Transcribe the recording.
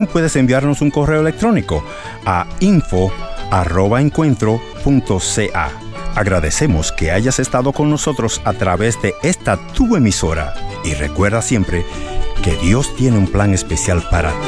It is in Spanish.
puedes enviarnos un correo electrónico a info@encuentro.ca. Agradecemos que hayas estado con nosotros a través de esta tu emisora y recuerda siempre que Dios tiene un plan especial para ti